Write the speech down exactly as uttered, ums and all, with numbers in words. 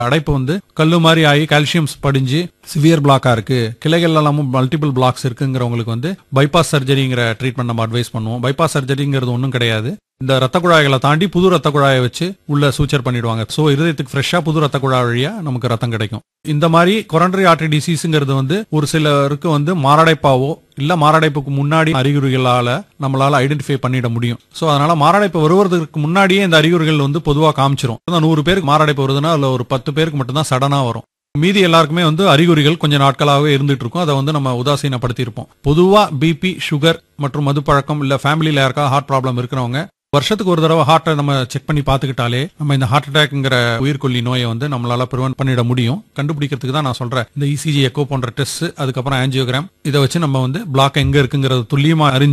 அடைப்பு வந்து கல்லு மாதிரி ஆகி கால்சியம்ஸ் படிஞ்சு சிவியர் பிளாக்கா இருக்கு, கிளைகள் எல்லாமும் மல்டிபிள் பிளாக்ஸ் இருக்குங்கிறவங்களுக்கு வந்து பைபாஸ் சர்ஜரிங்கிற ட்ரீட்மெண்ட் நம்ம அட்வைஸ் பண்ணுவோம். பைபாஸ் சர்ஜரிங்கிறது ஒன்றும் கிடையாது. இந்த ரத்த குழாய்களை தாண்டி புது ரத்த குழாயை வச்சு உள்ள சூச்சர் பண்ணிடுவாங்க. சோ இருதயத்துக்கு ஃப்ரெஷ்ஷா புது ரத்த குழாய் வழியா நமக்கு ரத்தம் கிடைக்கும். இந்த மாதிரி கொரோனரி ஆர்டரி டிசீஸ்ங்கிறது வந்து ஒரு சிலருக்கு வந்து மாரடைப்பாவோ இல்ல மாரடைப்புக்கு முன்னாடி அறிகுறிகளால நம்மளால ஐடென்டிஃபை பண்ணிட முடியும். சோ அதனால மாரடைப்பு வருவதற்கு முன்னாடியே இந்த அறிகுறிகள் வந்து பொதுவா காமிச்சிரும். நூறு பேருக்கு மாரடைப்பு வருதுன்னா அதுல ஒரு பத்து பேருக்கு மட்டும்தான் சடனா வரும். மீதி எல்லாருக்குமே வந்து அறிகுறிகள் கொஞ்ச நாட்களாகவே இருந்துட்டு இருக்கும். அதை வந்து நம்ம உதாசீனப்படுத்தி இருப்போம். பொதுவா பிபி, சுகர் மற்றும் மதுப்பழக்கம் இல்ல ஃபேமிலியில யாருக்கா ஹார்ட் ப்ராப்ளம் இருக்கிறவங்க வருஷத்துக்கு ஒரு தடவை ஹார்ட்டை நம்ம செக் பண்ணி பார்த்துக்கிட்டாலே நம்ம இந்த ஹார்ட் அட்டாக்ங்கிற உயிர்கொல்லி நோயை வந்து நம்மளால ப்ரிவென்ட் பண்ணிட முடியும். கண்டுபிடிக்கிறதுக்கு தான் நான் சொல்றேன். இந்த இசிஜி, எக்கோ போன்ற டெஸ்ட், அதுக்கப்புறம் ஆஞ்சியோகிராம், இதை வச்சு நம்ம வந்து பிளாக் எங்க இருக்குங்கிறது துல்லியமா அறிஞ்சு